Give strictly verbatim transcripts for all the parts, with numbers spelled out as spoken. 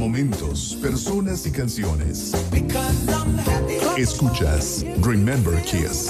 momentos, personas y canciones. Escuchas Remember Kiss.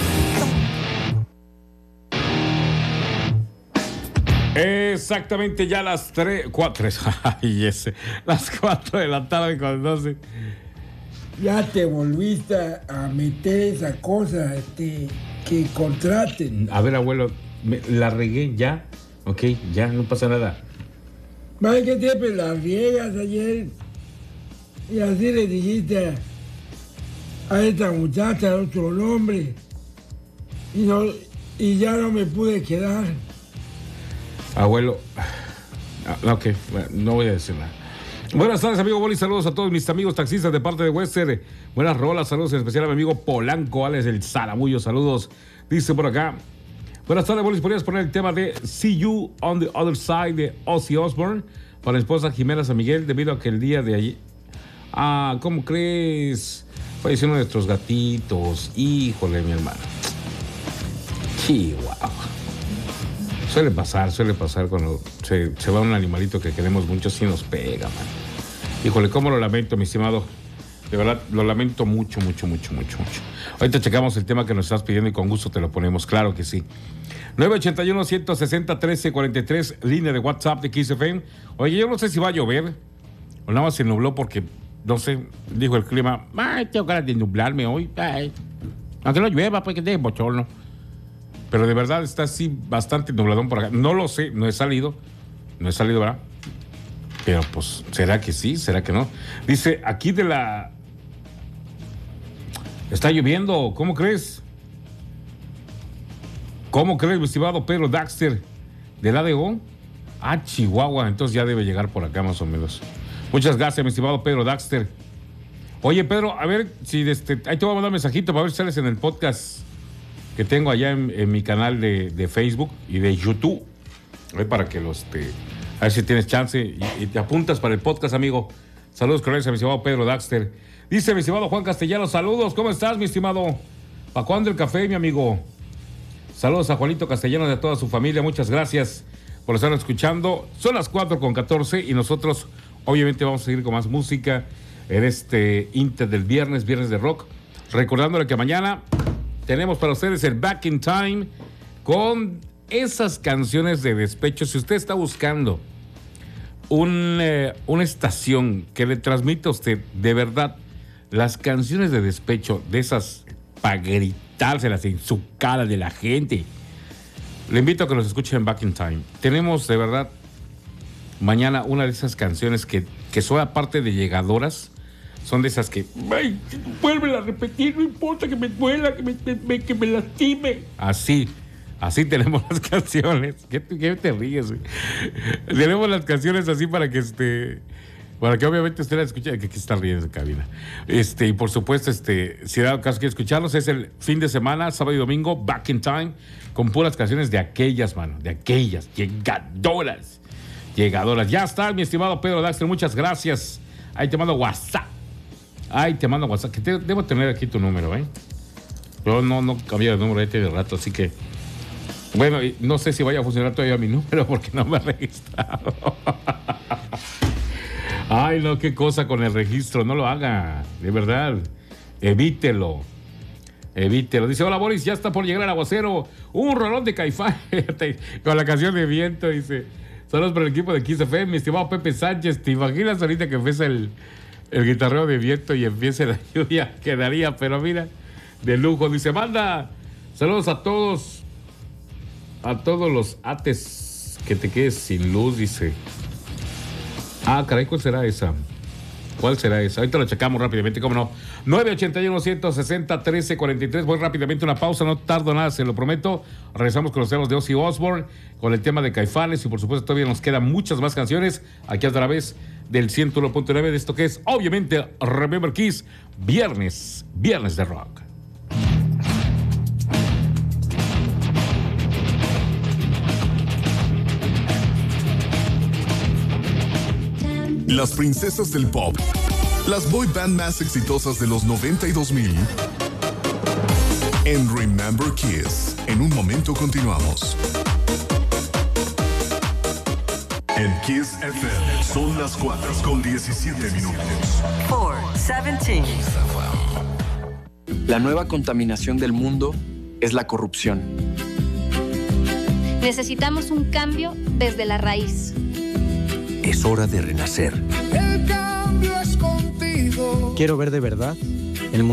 Exactamente ya las tres, cuatro, ay, ese, las cuatro de la tarde con doce. Ya te volviste a meter esa cosa, este, que contraten. A ver, abuelo, me, la regué ya, ok, ya, no pasa nada. Más que siempre la riegas ayer y así le dijiste a, a esta muchacha otro nombre y, no, y ya no me pude quedar. Abuelo, ok, bueno, no voy a decir nada. Buenas tardes, amigo Boli, saludos a todos mis amigos taxistas de parte de Western. Buenas rolas, saludos en especial a mi amigo Polanco, Alex el Zaramullo, saludos. Dice por acá, buenas tardes, Bolis, ¿podrías poner el tema de See You on the Other Side de Ozzy Osbourne para mi esposa Jimena San Miguel, debido a que el día de allí... Ah, ¿cómo crees? Falleció uno de nuestros gatitos, híjole, mi hermano. Chihuahua. Suele pasar, suele pasar cuando se, se va un animalito que queremos mucho, sí nos pega, man. Híjole, cómo lo lamento, mi estimado. De verdad, lo lamento mucho, mucho, mucho, mucho, mucho. Ahorita checamos el tema que nos estás pidiendo y con gusto te lo ponemos, claro que sí. nueve ochenta y uno, ciento sesenta, trece cuarenta y tres, línea de WhatsApp de Kiss F M. Oye, yo no sé si va a llover o nada más se nubló porque, no sé, dijo el clima, ay, tengo ganas de nublarme hoy, ay. Aunque no llueva, pues que tenga bochorno. Pero de verdad está así bastante nubladón por acá. No lo sé, no he salido. No he salido, ¿verdad? Pero pues, ¿será que sí? ¿Será que no? Dice, aquí de la... Está lloviendo, ¿cómo crees? ¿Cómo crees, mi estimado Pedro Daxter? ¿Del A D O? Ah, Chihuahua, entonces ya debe llegar por acá más o menos. Muchas gracias, mi estimado Pedro Daxter. Oye, Pedro, a ver si... Este, ahí te voy a mandar un mensajito para ver si sales en el podcast que tengo allá en, en mi canal de, de Facebook y de YouTube, ¿eh? Para que los te, a ver si tienes chance y, y te apuntas para el podcast, amigo. Saludos cordiales a mi estimado Pedro Daxter. Dice mi estimado Juan Castellanos, saludos, ¿cómo estás, mi estimado? ¿Para cuándo el café, mi amigo? Saludos a Juanito Castellanos y a toda su familia, muchas gracias por estar escuchando. Son las cuatro con catorce y nosotros obviamente vamos a seguir con más música en este Inter del viernes, viernes de rock, recordándole que mañana tenemos para ustedes el Back in Time con esas canciones de despecho. Si usted está buscando un, eh, una estación que le transmita a usted de verdad las canciones de despecho, de esas para gritárselas en su cara de la gente, le invito a que los escuchen en Back in Time. Tenemos de verdad mañana una de esas canciones que, que son aparte de llegadoras. Son de esas que, ay, vuelve a repetir, no importa que me duela, que me, me, que me lastime. Así, así tenemos las canciones. ¿Qué te, qué te ríes, güey? Tenemos las canciones así para que este, para que obviamente usted la escuche, que aquí está riendo en cabina. Este, y por supuesto, este, si da caso que escucharlos, es el fin de semana, sábado y domingo, Back in Time, con puras canciones de aquellas, mano, de aquellas, llegadoras, llegadoras. Ya está, mi estimado Pedro Daxter, muchas gracias. Ahí te mando WhatsApp. Ay, te mando WhatsApp, que te, debo tener aquí tu número, ¿eh? Yo no, no cambié de número este de rato, así que... Bueno, no sé si vaya a funcionar todavía mi número porque no me he registrado. Ay, no, qué cosa con el registro, no lo haga, de verdad. Evítelo, evítelo. Dice, hola Boris, ya está por llegar el aguacero. Un rolón de Caifán con la canción de Viento, dice. Saludos para el equipo de Kiss F M, mi estimado Pepe Sánchez. ¿Te imaginas ahorita que empieza el... el guitarreo de Viento y empiece la lluvia? Quedaría, pero mira, de lujo. Dice, manda saludos a todos, a todos los ates, que te quedes sin luz, dice. Ah, caray, ¿cuál será esa? ¿Cuál será esa? Ahorita lo checamos rápidamente, ¿cómo no? nueve ochenta y uno, ciento sesenta, trece cuarenta y tres. Voy rápidamente una pausa, no tardo nada, se lo prometo. Regresamos con los temas de Ozzy Osbourne, con el tema de Caifanes y por supuesto todavía nos quedan muchas más canciones aquí a través del ciento uno punto nueve de esto que es, obviamente, Remember Kiss, viernes, viernes de rock. Las princesas del pop, las boy band más exitosas de los noventa y dos mil. En Remember Kiss, en un momento continuamos. En Kiss F M son las cuatro con diecisiete minutos. cuatro, diecisiete. La nueva contaminación del mundo es la corrupción. Necesitamos un cambio desde la raíz. Es hora de renacer. El cambio es contigo. Quiero ver de verdad